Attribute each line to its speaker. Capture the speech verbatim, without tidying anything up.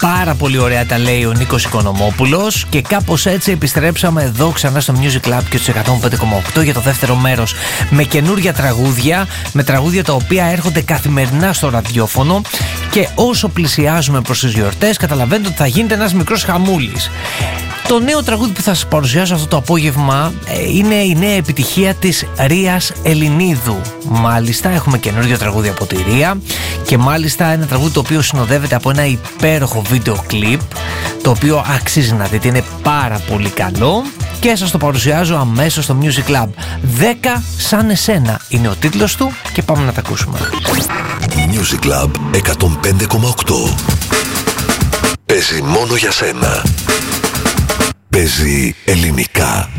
Speaker 1: Πάρα πολύ ωραία τα λέει ο Νίκος Οικονομόπουλος και κάπως έτσι επιστρέψαμε εδώ ξανά στο Music Club και στους εκατόν πέντε κόμμα οκτώ για το δεύτερο μέρος με καινούργια τραγούδια, με τραγούδια τα οποία έρχονται καθημερινά στο ραδιόφωνο και όσο πλησιάζουμε προς τις γιορτές καταλαβαίνετε ότι θα γίνεται ένας μικρός χαμούλης. Το νέο τραγούδι που θα σας παρουσιάσω αυτό το απόγευμα είναι η νέα επιτυχία της Ρίας Ελληνίδου. Μάλιστα έχουμε καινούργιο τραγούδι από τη Ρία και μάλιστα ένα τραγούδι το οποίο συνοδεύεται από ένα υπέροχο βίντεο κλιπ το οποίο αξίζει να δείτε, είναι πάρα πολύ καλό και σας το παρουσιάζω αμέσως στο Music Club. δέκα σαν εσένα είναι ο τίτλος του και πάμε να τα ακούσουμε.
Speaker 2: Music Club εκατόν πέντε κόμμα οκτώ. Παίζει μόνο για σένα. Παίζει ελληνικά.